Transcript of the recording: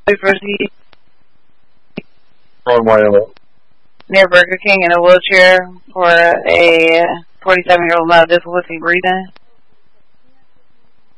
proceed? On Wyoming. Near Burger King in a wheelchair for a 47-year-old male with difficulty breathing.